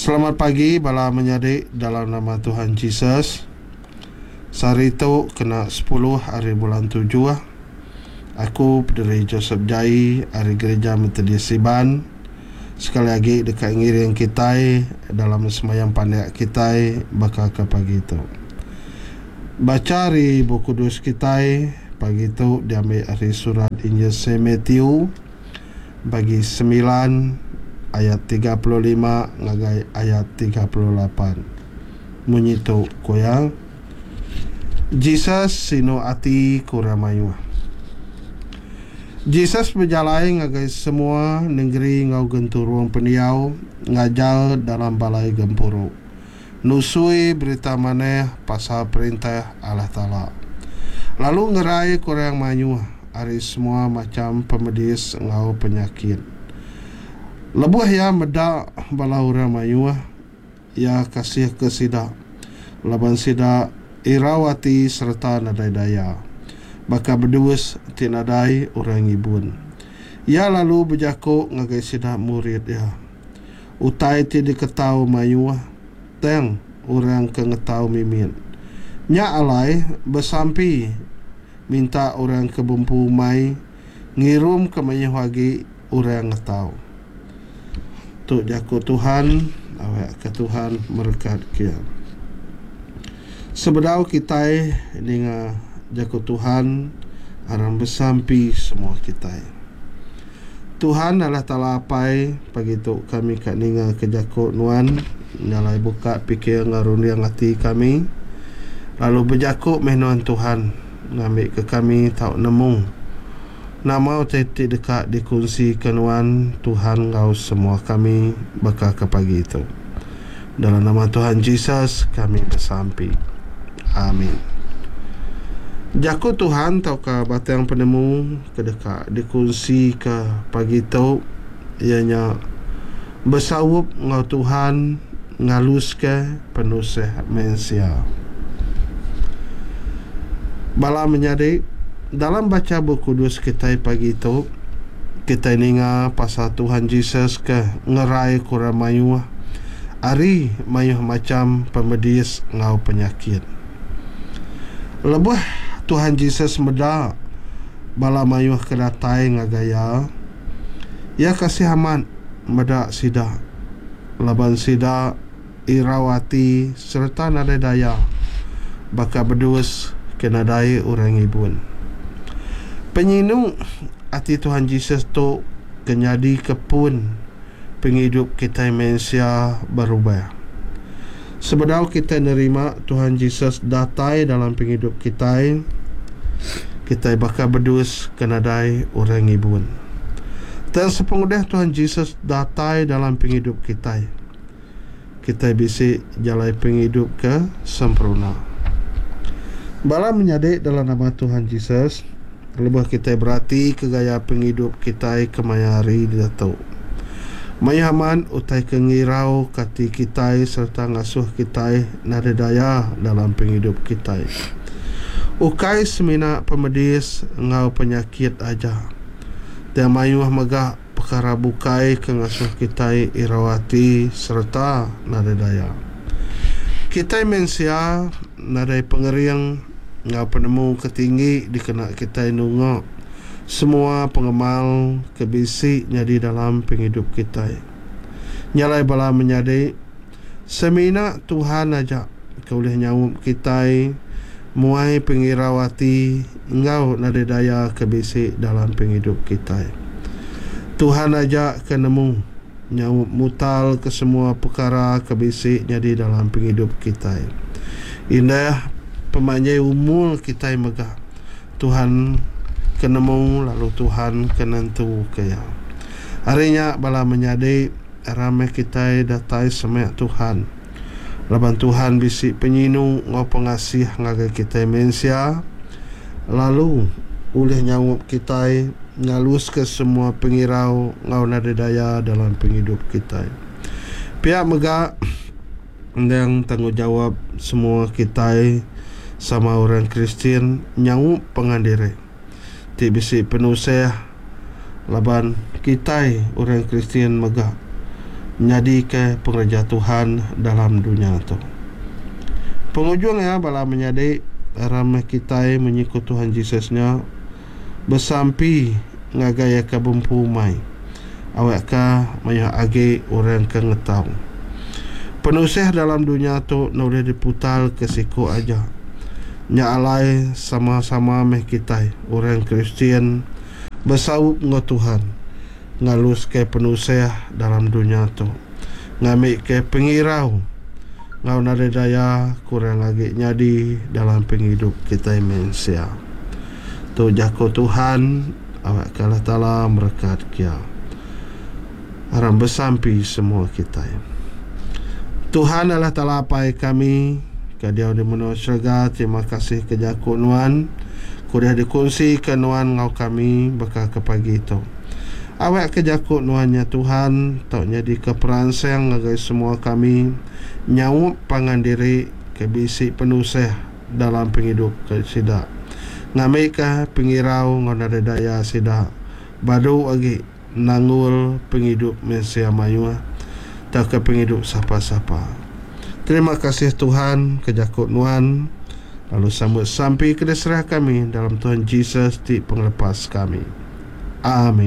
Selamat pagi bala menyadik dalam nama Tuhan Yesus. Sehari itu kena 10 hari bulan 7. Aku pendiri Joseph Jai hari gereja Metodis Siban. Sekali lagi dekat ngiring kita dalam semayang pandai kita bakal ke pagi itu. Baca hari buku kudus kita pagi itu diambil dari surat Injil Saint Matthew bagi 9 ayat 35 ngagai ayat 38. Munyi tu koyang Jesus sino ati kuramayu. Jesus berjalan ngagai semua negeri ngau genturuang peniau ngajal dalam balai gempuru. Nusui berita maneh pasal perintah Allah Ta'ala. Lalu ngerai kurang manyu hari semua macam pemedis ngau penyakit. Lebuh ya medak balau ramayuah ya kasih kesida laban sida irawati serta nadai daya baka berduus tinadai orang ibun ya lalu berjaku ngagai sida murid ya utai ti diketau mayuah teng orang kengetau mimin nya alai besampi minta orang kebumpu mai ngirum ke mayuhagi orang ngetau tu jaku Tuhan awak ke Tuhan berkat kia sebedau kita dengan jaku Tuhan aram bersampi semua kita Tuhan Allah Ta'ala apai pagi tu kami kat ninga ke jaku nuan nyalai buka pikir ngarun yang hati kami lalu berjaku menuan Tuhan ngambil ke kami tak nemu nama titik dekat dikunci kenuan Tuhan kau semua kami bakal ke pagi itu. Dalam nama Tuhan Yesus kami bersampi. Amin. Jaku Tuhan tau ke batang penemu ke dekat dikunci ke pagi itu ianya bersawup ngau Tuhan ngalus ke penusih manusia. Bala menyadik dalam baca buku kudus kita pagi itu kita ninga pasal Tuhan Yesus ke ngerai kurang mayuh ari mayuh macam pemedis ngau penyakit. Lebuh Tuhan Yesus meda bala mayuh kedatai ngagaya ya kasih aman meda sida laban sida irawati serta nada daya baka berduus kenadai orang ibun. Penyinu hati Tuhan Yesus tu kenyadi kepun penghidup kita manusia berubah. Sebedau kita nerima Tuhan Yesus datai dalam penghidup kita bakal berdus kenadai orang ibun. Dan sepengudah Tuhan Yesus datai dalam penghidup kita bisa jalai penghidup ke sempurna. Bala menyadik dalam nama Tuhan Yesus lebih kita berarti ke gaya penghidup kita kemayari datau. Mayaman utai kengirau kati kita serta ngasuh kita nada daya dalam penghidup kita. Ukai semina pemedis ngau penyakit aja. Dan mayuh megah perkara bukai ke ngasuh kita irawati serta nada daya. Kita mensia nada pengeriang ngau penemu ketinggi dikena kita nungok semua pengemal kebisi nyadi dalam penghidup kita nyalai bala menyadi semina Tuhan aja kau boleh nyawup kita muai pengirawati ngau nada daya kebisi dalam penghidup kita Tuhan aja kenemu nyawup mutal ke semua perkara kebisi nyadi dalam penghidup kita indah pemanjai umur kita megah Tuhan kenemu lalu Tuhan kenentu kaya harinya bala menyadi ramai kita datai semak Tuhan laban Tuhan bisi penyinu ngau pengasih ngagai kita manusia lalu oleh nyawup kita ngalus ke semua pengirau ngau nada daya dalam penghidup kita pihak megah yang tanggungjawab semua kita sama orang Kristian nyawu pengandiri ti bisi penusah laban kita orang Kristian megah Jadi ke pengerja Tuhan dalam dunia tu. Penghujungnya bala menjadi ramai kita mengikut Tuhan Yesusnya bersampi ngagaya ke bumpu mai. Awak ka mayah agi orang ke ngetau. Penusih dalam dunia tu boleh diputal ke siku aja. Nya alai sama-sama meh kita orang Kristian bersaup ngo Tuhan. Ngalus ke penusih dalam dunia tu. Ngamik ke pengirau. Ngau nade daya kurang lagi nyadi dalam penghidup kita manusia. Tu jako Tuhan awak kalah ta'ala berkat kia. Haram bersampi semua kita. Tuhan Allah Ta'ala apai kami kadiau di menua syurga. Terima kasih ke jako nuan kudah dikongsi ke nuan ngau kami bakal ke pagi itu. Awak ke jako nuannya Tuhan tak jadi keperansang ngagai semua kami nyawut pangan diri ke bisik penusih dalam penghidup ke sidak. Ngamik ka pengirau ngonada daya sidak badu lagi nangul penghidup Mesia Mayua tak ke penghidup siapa-siapa. Terima kasih Tuhan kejakut nuan lalu sambut sampai ke desrah kami dalam Tuhan Yesus di penglepas kami. Amin.